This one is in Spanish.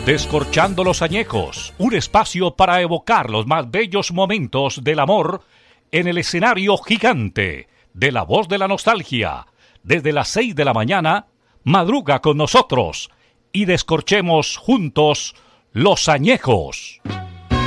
Descorchando los añejos, un espacio para evocar los más bellos momentos del amor en el escenario gigante de La Voz de la Nostalgia. Desde las 6 de la mañana, madruga con nosotros y descorchemos juntos los añejos.